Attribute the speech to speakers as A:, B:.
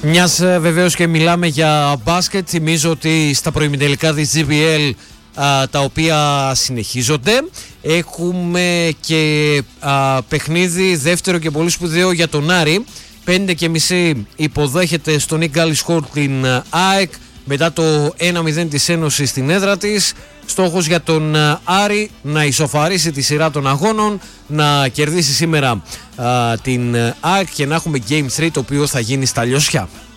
A: Μιας βεβαίως και μιλάμε για μπάσκετ, θυμίζω ότι στα προημιτελικά της GBL, τα οποία συνεχίζονται, έχουμε και παιχνίδι δεύτερο και πολύ σπουδαίο για τον Άρη. 5:30 υποδέχεται στον Ίγκαλι Χόρτ την ΑΕΚ μετά το 1-0 της Ένωσης στην έδρα της. Στόχος για τον Άρη να ισοφαρίσει τη σειρά των αγώνων, να κερδίσει σήμερα την ΑΕΚ και να έχουμε Game 3, το οποίο θα γίνει στα Λιωσιά.